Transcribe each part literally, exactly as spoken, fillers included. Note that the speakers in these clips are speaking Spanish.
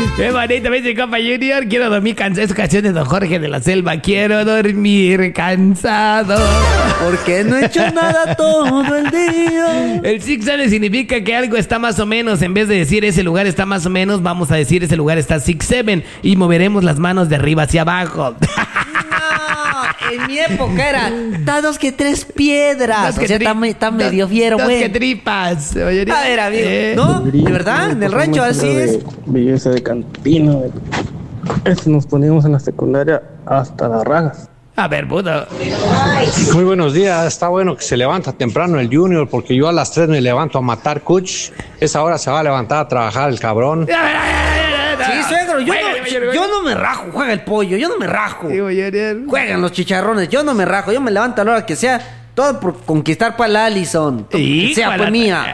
Qué bonito, me dice compa Junior. Quiero dormir cansado. Es canción de Don Jorge de la Selva. Quiero dormir cansado. Porque no he hecho nada todo el día. El six seven significa que algo está más o menos. En vez de decir ese lugar está más o menos, vamos a decir ese lugar está six seven. Y moveremos las manos de arriba hacia abajo. No, en mi época era dados que tres piedras. Dos que o sea, tri- está, me- está medio dos- fiero, dos güey. que tripas. Oye, A ver, amigo. eh. ¿No? De verdad, en el rancho así es. Belleza de cantina. de- Eso nos poníamos en la secundaria hasta las rajas. A ver, puto. Muy buenos días, está bueno que se levanta temprano el Junior porque yo a las tres me levanto a matar cuch. Esa hora se va a levantar a trabajar el cabrón. Sí, suegro, yo, Juega, no, Junior, yo no me rajo. Juega el pollo, yo no me rajo. Sí, Junior. Juegan los chicharrones, yo no me rajo. Yo me levanto a la hora que sea. Todo por conquistar para la Allison. Que sea pues mía.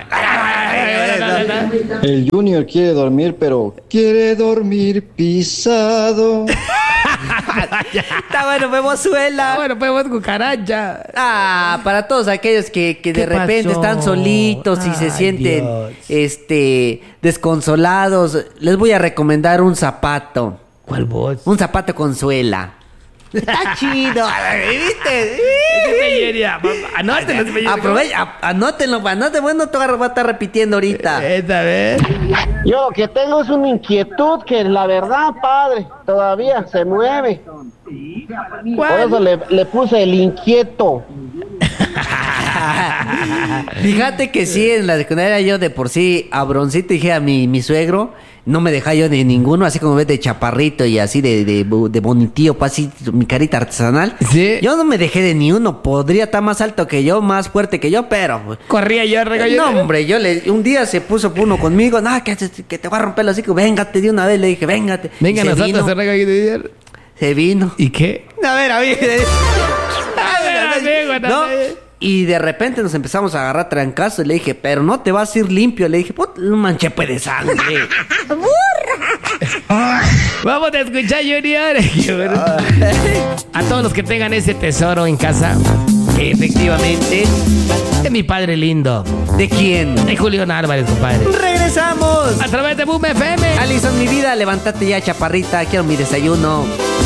El Junior quiere dormir, pero quiere dormir pisado. Está bueno, Memozuela. Bueno, pues vos cucaracha. Ah, para todos aquellos que, que de ¿Qué repente pasó? están solitos y se Ay, sienten Dios. este desconsolados, les voy a recomendar un zapato. ¿Cuál voz? Un zapato con suela. Está chido. ¿Viste? Anótenlo, señor. Aprovecha, a- anótenlo, anótenlo, bueno, te voy a estar repitiendo ahorita. Esta vez. Yo lo que tengo es una inquietud que la verdad, padre, todavía se mueve. Por eso le, le puse el inquieto. Fíjate que sí, en la secundaria yo de por sí, a broncito dije a mi, mi suegro, no me dejaba yo de ninguno, así como ves de chaparrito y así de, de, de bonitillo, pues así, mi carita artesanal. Sí. Yo no me dejé de ni uno, podría estar más alto que yo, más fuerte que yo, pero... Corría yo, regalé. No, hombre, yo le, un día se puso uno conmigo, no, que, te- que te va a romper el hocico, véngate de una vez, le dije, véngate. Venga, Y se nosotros, vino, se regalé. se vino. ¿Y qué? A ver, a ver. A ver, amigo, ¿No? también. Y de repente nos empezamos a agarrar trancazos. Y le dije, pero no te vas a ir limpio. Le dije, put, un manchepe de sangre. Vamos a escuchar, Junior. A todos los que tengan ese tesoro en casa, efectivamente, de mi padre lindo, ¿De quién? de Julián Álvarez, compadre. Regresamos. A través de Boom F M. Alison, mi vida, levántate ya, chaparrita. Quiero mi desayuno.